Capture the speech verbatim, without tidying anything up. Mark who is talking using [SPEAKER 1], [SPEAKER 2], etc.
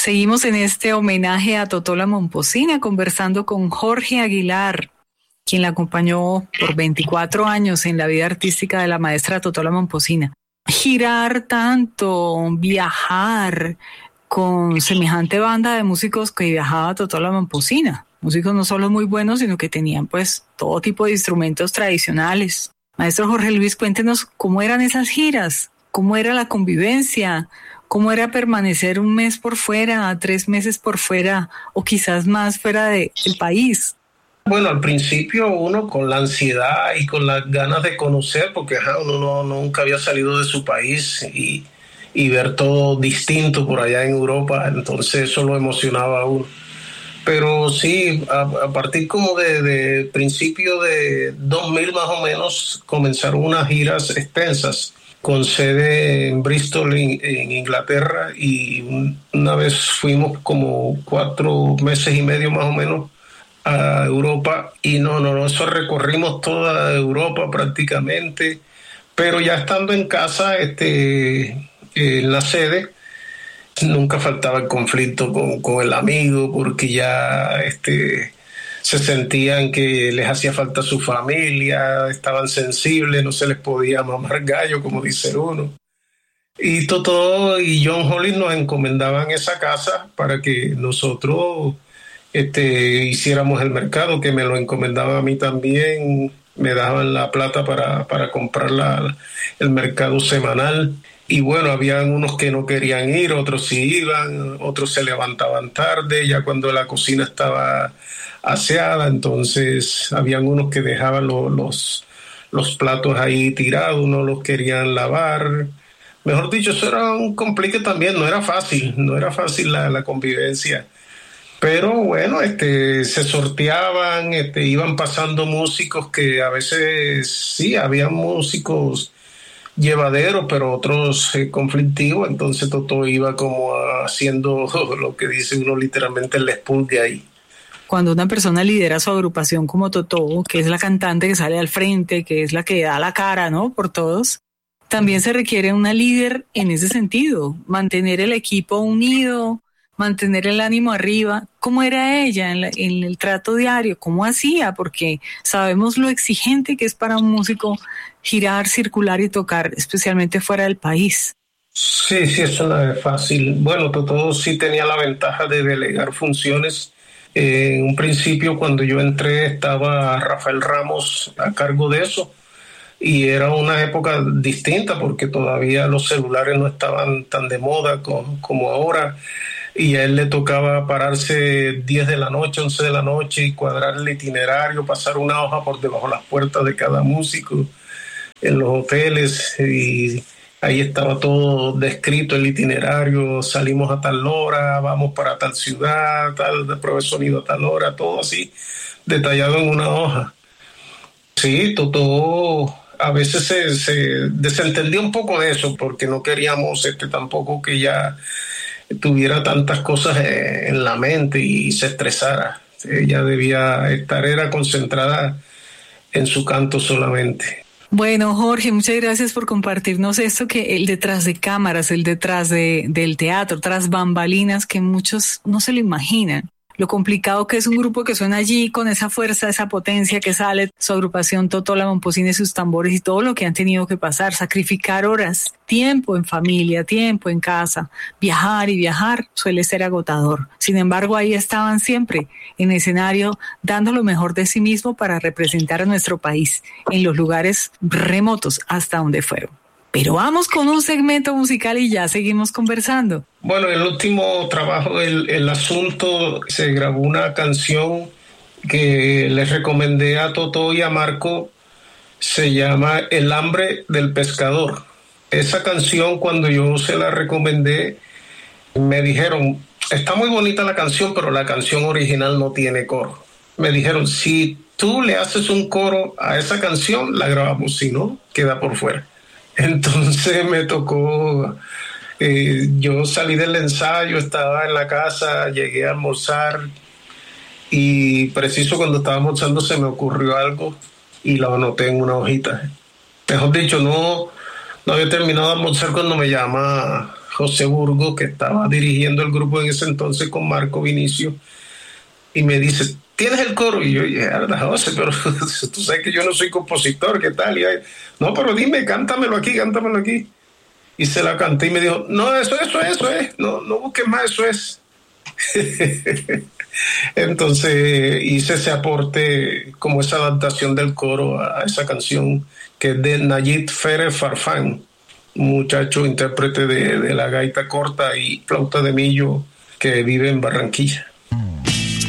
[SPEAKER 1] Seguimos en este homenaje a Totó la Momposina conversando con Jorge Aguilar, quien la acompañó por veinticuatro años en la vida artística de la maestra Totó la Momposina. Girar tanto, viajar con semejante banda de músicos que viajaba Totó la Momposina. Músicos no solo muy buenos, sino que tenían pues todo tipo de instrumentos tradicionales. Maestro Jorge Luis, cuéntenos cómo eran esas giras, cómo era la convivencia, cómo era permanecer un mes por fuera, tres meses por fuera o quizás más fuera de, del país.
[SPEAKER 2] Bueno, al principio uno con la ansiedad y con las ganas de conocer, porque ajá, uno no, nunca había salido de su país y, y ver todo distinto por allá en Europa, entonces eso lo emocionaba a uno. Pero sí, a, a partir como de, de principio de dos mil más o menos, comenzaron unas giras extensas con sede en Bristol, en, en Inglaterra, y un, una vez fuimos como cuatro meses y medio más o menos a Europa, y no, no, no, eso recorrimos toda Europa prácticamente, pero ya estando en casa, este, en la sede, nunca faltaba el conflicto con, con el amigo, porque ya este, se sentían que les hacía falta su familia, estaban sensibles, no se les podía mamar gallo, como dice uno. Y Totó y John Hollis nos encomendaban esa casa para que nosotros este, hiciéramos el mercado, que me lo encomendaban a mí también, me daban la plata para, para comprar la, el mercado semanal. Y bueno, habían unos que no querían ir, otros sí iban, otros se levantaban tarde, ya cuando la cocina estaba aseada, entonces habían unos que dejaban lo, los, los platos ahí tirados, no los querían lavar. Mejor dicho, eso era un complique también, no era fácil, no era fácil la, la convivencia. Pero bueno, este, se sorteaban, este, iban pasando músicos que a veces sí, había músicos llevaderos, pero otros eh, conflictivos, entonces Totó iba como haciendo lo que dice uno literalmente el despunte ahí.
[SPEAKER 1] Cuando una persona lidera su agrupación como Totó, que es la cantante que sale al frente, que es la que da la cara, ¿no?, por todos, también se requiere una líder en ese sentido, mantener el equipo unido, mantener el ánimo arriba. ¿Cómo era ella en, la, en el trato diario? ¿Cómo hacía? Porque sabemos lo exigente que es para un músico girar, circular y tocar, especialmente fuera del país.
[SPEAKER 2] Sí, sí, eso no es fácil. Bueno, Totó sí tenía la ventaja de delegar funciones. Eh, en un principio, cuando yo entré, estaba Rafael Ramos a cargo de eso. Y era una época distinta porque todavía los celulares no estaban tan de moda como, como ahora. Y a él le tocaba pararse diez de la noche, once de la noche y cuadrar el itinerario, pasar una hoja por debajo de las puertas de cada músico en los hoteles, y ahí estaba todo descrito, el itinerario, salimos a tal hora, vamos para tal ciudad, tal de prueba de sonido a tal hora, todo así detallado en una hoja. Sí, todo a veces se, se desentendía un poco de eso porque no queríamos este, tampoco que ella tuviera tantas cosas en la mente y se estresara. Ella debía estar, era concentrada en su canto solamente.
[SPEAKER 1] Bueno, Jorge, muchas gracias por compartirnos esto, que el detrás de cámaras, el detrás de, del teatro, tras bambalinas, que muchos no se lo imaginan. Lo complicado que es un grupo que suena allí con esa fuerza, esa potencia que sale, su agrupación Totó la Momposina y sus tambores y todo lo que han tenido que pasar, sacrificar horas, tiempo en familia, tiempo en casa, viajar y viajar suele ser agotador. Sin embargo, ahí estaban siempre en escenario dando lo mejor de sí mismo para representar a nuestro país en los lugares remotos hasta donde fueron. Pero vamos con un segmento musical y ya seguimos conversando.
[SPEAKER 2] Bueno, el último trabajo, el, el asunto, se grabó una canción que les recomendé a Totó y a Marco, se llama El hambre del pescador. Esa canción, cuando yo se la recomendé, me dijeron, está muy bonita la canción, pero la canción original no tiene coro. Me dijeron, si tú le haces un coro a esa canción, la grabamos, si no, queda por fuera. Entonces me tocó, eh, yo salí del ensayo, estaba en la casa, llegué a almorzar y preciso cuando estaba almorzando se me ocurrió algo y lo anoté en una hojita. Mejor dicho, no, no había terminado de almorzar cuando me llama José Burgos, que estaba dirigiendo el grupo en ese entonces con Marco Vinicio, y me dice, ¿tienes el coro? Y yo, yeah, José, pero tú sabes que yo no soy compositor, ¿qué tal? Y ahí, no, pero dime, cántamelo aquí, cántamelo aquí. Y se la canté y me dijo, no, eso, eso, eso es, no, no busques más, eso es. Entonces hice ese aporte, como esa adaptación del coro a esa canción, que es de Nayib Férez Farfán, un muchacho intérprete de, de la gaita corta y flauta de millo que vive en Barranquilla.